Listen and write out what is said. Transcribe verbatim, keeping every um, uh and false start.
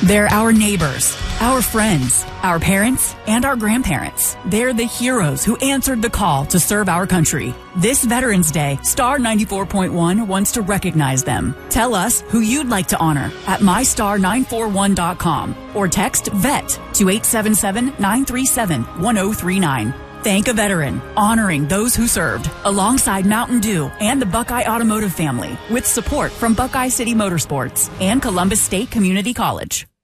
They're our neighbors, our friends, our parents, and our grandparents. They're the heroes who answered the call to serve our country. This Veterans Day, Star ninety-four point one wants to recognize them. Tell us who you'd like to honor at my star nine four one dot com or text VET to eight seven seven, nine three seven, one zero three nine. Thank a veteran, honoring those who served, alongside Mountain Dew and the Buckeye Automotive family, with support from Buckeye City Motorsports and Columbus State Community College.